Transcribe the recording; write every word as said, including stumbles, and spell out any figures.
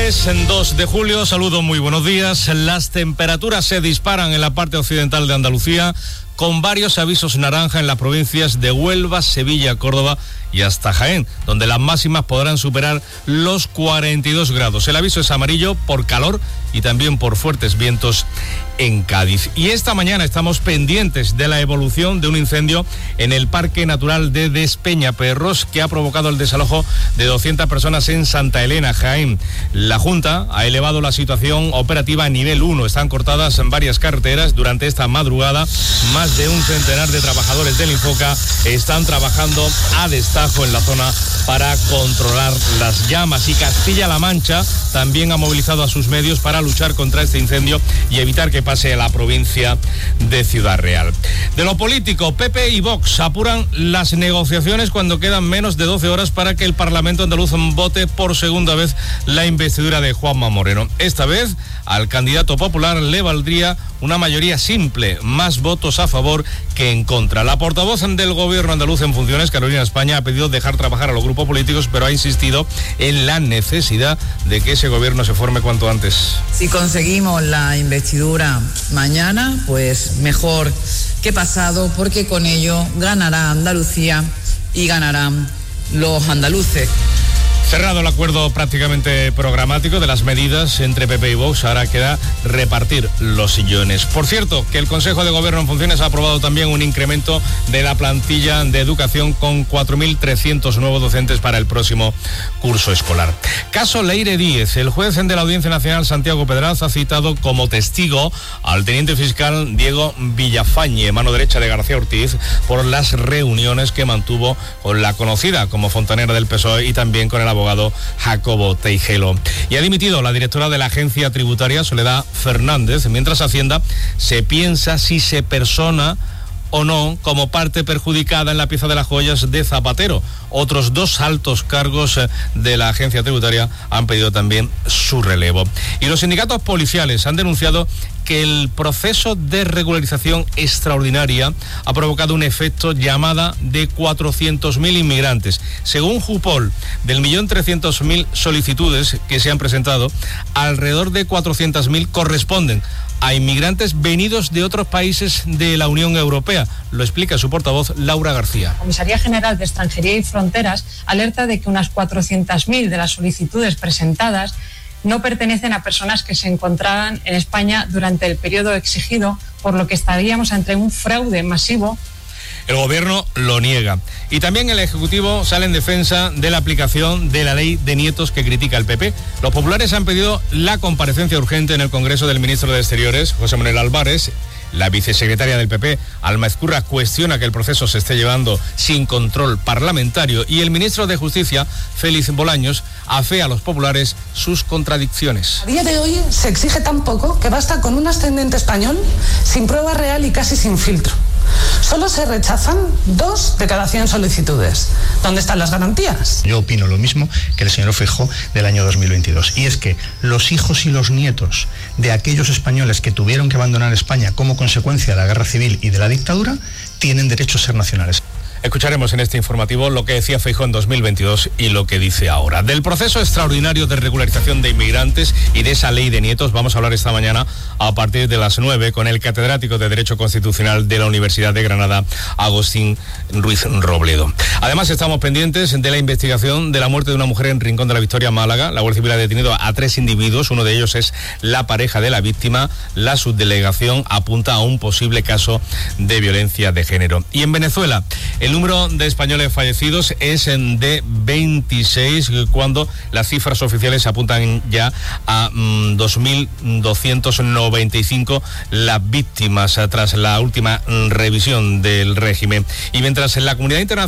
Jueves dos de julio, saludos, muy buenos días. Las temperaturas se disparan en la parte occidental de Andalucía, con varios avisos naranja en las provincias de Huelva, Sevilla, Córdoba y hasta Jaén, donde las máximas podrán superar los cuarenta y dos grados. El aviso es amarillo por calor y también por fuertes vientos en Cádiz. Y esta mañana estamos pendientes de la evolución de un incendio en el Parque Natural de Despeñaperros, que ha provocado el desalojo de doscientas personas en Santa Elena, Jaén. La Junta ha elevado la situación operativa a nivel uno. Están cortadas en varias carreteras durante esta madrugada. Más de un centenar de trabajadores del Infoca están trabajando a destajo en la zona para controlar las llamas, y Castilla-La Mancha también ha movilizado a sus medios para luchar contra este incendio y evitar que pase a la provincia de Ciudad Real. De lo político, P P y Vox apuran las negociaciones cuando quedan menos de doce horas para que el Parlamento andaluz vote por segunda vez la investidura de Juanma Moreno. Esta vez al candidato popular le valdría una mayoría simple, más votos a favor que en contra. La portavoz del gobierno andaluz en funciones, Carolina España, ha pedido dejar trabajar a los grupos políticos, pero ha insistido en la necesidad de que ese gobierno se forme cuanto antes. Si conseguimos la investidura mañana, pues mejor que pasado, porque con ello ganará Andalucía y ganarán los andaluces. Cerrado el acuerdo prácticamente programático de las medidas entre P P y Vox, ahora queda repartir los sillones. Por cierto, que el Consejo de Gobierno en funciones ha aprobado también un incremento de la plantilla de educación con cuatro mil trescientos nuevos docentes para el próximo curso escolar. Caso Leire Díez. El juez de la Audiencia Nacional, Santiago Pedraz, ha citado como testigo al teniente fiscal Diego Villafañe, mano derecha de García Ortiz, por las reuniones que mantuvo con la conocida como fontanera del P S O E y también con el abogado abogado Jacobo Teijelo. Y ha dimitido la directora de la agencia tributaria, Soledad Fernández, mientras Hacienda se piensa si se persona o no como parte perjudicada en la pieza de las joyas de Zapatero. Otros dos altos cargos de la agencia tributaria han pedido también su relevo. Y los sindicatos policiales han denunciado que el proceso de regularización extraordinaria ha provocado un efecto llamada de cuatrocientos mil inmigrantes. Según Jupol, del millón trescientos mil solicitudes que se han presentado, alrededor de cuatrocientos mil corresponden a inmigrantes venidos de otros países de la Unión Europea. Lo explica su portavoz, Laura García. La Comisaría General de Extranjería y Fronteras alerta de que unas cuatrocientos mil de las solicitudes presentadas no pertenecen a personas que se encontraban en España durante el periodo exigido, por lo que estaríamos ante un fraude masivo. El gobierno lo niega. Y también el Ejecutivo sale en defensa de la aplicación de la ley de nietos que critica el P P. Los populares han pedido la comparecencia urgente en el Congreso del ministro de Exteriores, José Manuel Álvarez. La vicesecretaria del P P, Alma Ezcurra, cuestiona que el proceso se esté llevando sin control parlamentario, y el ministro de Justicia, Félix Bolaños, afea a los populares sus contradicciones. A día de hoy se exige tan poco que basta con un ascendente español sin prueba real y casi sin filtro. Solo se rechazan dos de cada cien solicitudes. ¿Dónde están las garantías? Yo opino lo mismo que el señor Feijóo del año dos mil veintidós, y es que los hijos y los nietos de aquellos españoles que tuvieron que abandonar España como consecuencia de la guerra civil y de la dictadura tienen derecho a ser nacionales. Escucharemos en este informativo lo que decía Feijóo en dos mil veintidós y lo que dice ahora. Del proceso extraordinario de regularización de inmigrantes y de esa ley de nietos vamos a hablar esta mañana a partir de las nueve con el catedrático de Derecho Constitucional de la Universidad de Granada, Agustín Ruiz Robledo. Además, estamos pendientes de la investigación de la muerte de una mujer en Rincón de la Victoria, Málaga. La Guardia Civil ha detenido a tres individuos, uno de ellos es la pareja de la víctima. La subdelegación apunta a un posible caso de violencia de género. Y en Venezuela, el número de españoles fallecidos es de veintiséis, cuando las cifras oficiales apuntan ya a mm, dos mil doscientos noventa y cinco las víctimas tras la última mm, revisión del régimen. Y mientras en la comunidad internacional